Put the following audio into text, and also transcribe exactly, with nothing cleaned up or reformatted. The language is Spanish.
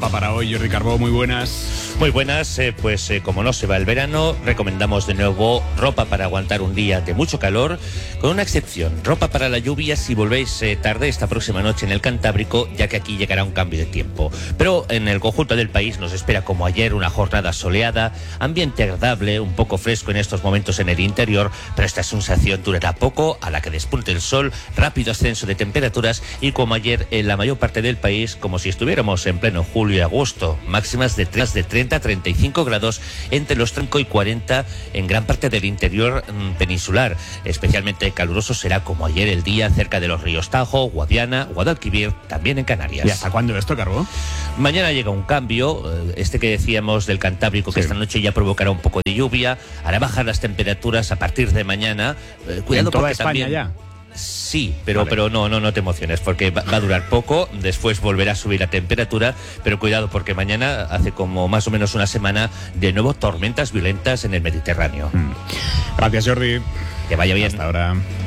ropa para hoy, Jordi Carbó, muy buenas. Muy buenas, eh, pues eh, como no se va el verano, recomendamos de nuevo ropa para aguantar un día de mucho calor, con una excepción, ropa para la lluvia si volvéis eh, tarde esta próxima noche en el Cantábrico, ya que aquí llegará un cambio de tiempo. Pero en el conjunto del país nos espera como ayer una jornada soleada, ambiente agradable, un poco fresco en estos momentos en el interior, pero esta sensación durará poco, a la que despunte el sol, rápido ascenso de temperaturas y como ayer en la mayor parte del país, como si estuviéramos en pleno julio y agosto, máximas de treinta a treinta y cinco grados entre los treinta y cuarenta en gran parte del interior mmm, peninsular. Especialmente caluroso será como ayer el día cerca de los ríos Tajo, Guadiana, Guadalquivir, también en Canarias. ¿Y hasta cuándo esto, Carbó? Mañana llega un cambio, este que decíamos del Cantábrico, que sí. Esta noche ya provocará un poco de lluvia, hará bajar las temperaturas a partir de mañana. Eh, cuidado ¿En toda porque España también... ya? Sí, pero, vale. pero no, no, no te emociones, porque va, va a durar poco, después volverá a subir la temperatura, pero cuidado porque mañana hace como más o menos una semana de nuevo tormentas violentas en el Mediterráneo. Mm. Gracias, Jordi. Que vaya bien. Hasta ahora.